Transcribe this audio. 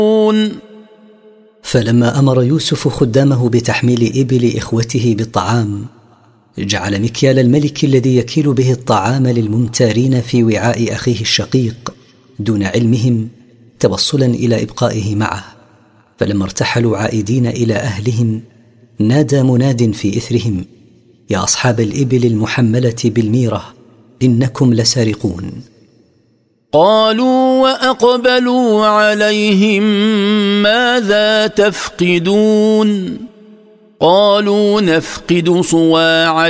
فلما أمر يوسف خدامه بتحميل إبل إخوته بالطعام، جعل مكيال الملك الذي يكيل به الطعام للممتارين في وعاء أخيه الشقيق دون علمهم، توصلا إلى إبقائه معه. فلما ارتحلوا عائدين إلى أهلهم، نادى مناد في إثرهم: يا أصحاب الإبل المحملة بالميرة، إنكم لسارقون. قالوا وأقبلوا عليهم ماذا تفقدون؟ قالوا نفقد صواع